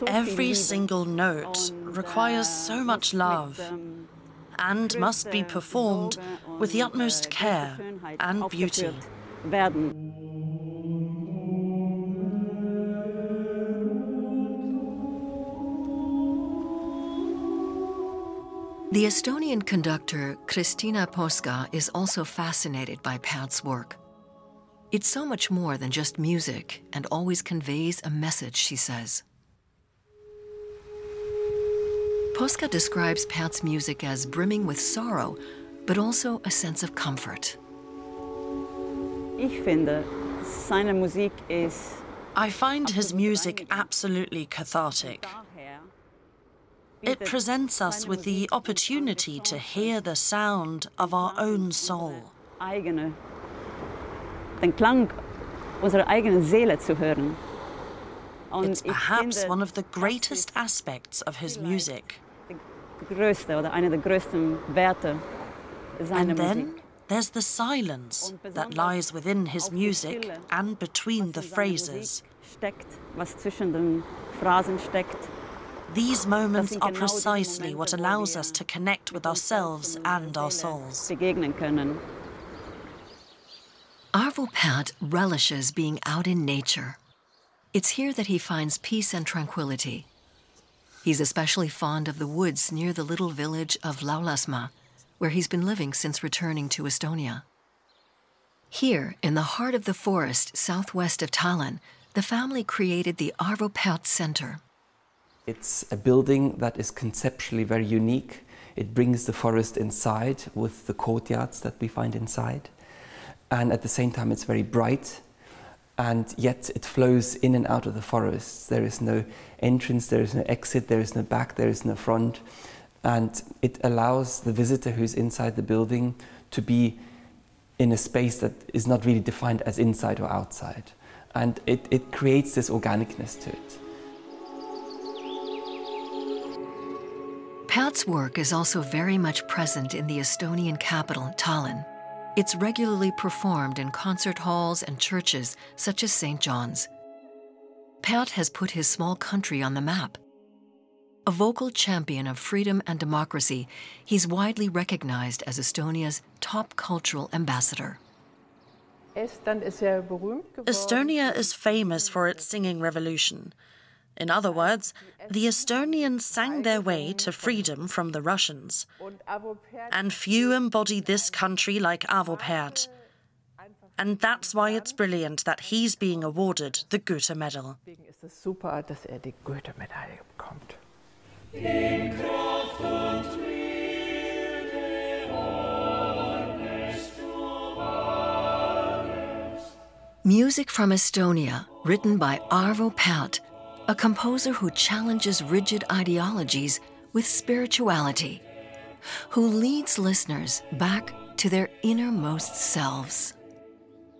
Every single note requires so much love and must be performed with the utmost care and beauty. The Estonian conductor Kristiina Poska is also fascinated by Pärd's work. It's so much more than just music and always conveys a message, she says. Poska describes Pärd's music as brimming with sorrow, but also a sense of comfort. I find his music absolutely cathartic. It presents us with the opportunity to hear the sound of our own soul. It's perhaps one of the greatest aspects of his music. And then there's the silence that lies within his music and between the phrases. These moments are precisely what allows us to connect with ourselves and our souls. Arvo Pärt relishes being out in nature. It's here that he finds peace and tranquility. He's especially fond of the woods near the little village of Laulasmaa, where he's been living since returning to Estonia. Here, in the heart of the forest southwest of Tallinn, the family created the Arvo Pärt Center. It's a building that is conceptually very unique. It brings the forest inside with the courtyards that we find inside. And at the same time, it's very bright, and yet it flows in and out of the forest. There is no entrance, there is no exit, there is no back, there is no front. And it allows the visitor who's inside the building to be in a space that is not really defined as inside or outside. And it creates this organicness to it. Pärt's work is also very much present in the Estonian capital, Tallinn. It's regularly performed in concert halls and churches such as St. John's. Pärt has put his small country on the map. A vocal champion of freedom and democracy, he's widely recognized as Estonia's top cultural ambassador. Estonia is famous for its singing revolution. In other words, the Estonians sang their way to freedom from the Russians. And few embody this country like Arvo Pärt. And that's why it's brilliant that he's being awarded the Goethe Medal. Music from Estonia, written by Arvo Pärt, a composer who challenges rigid ideologies with spirituality, who leads listeners back to their innermost selves.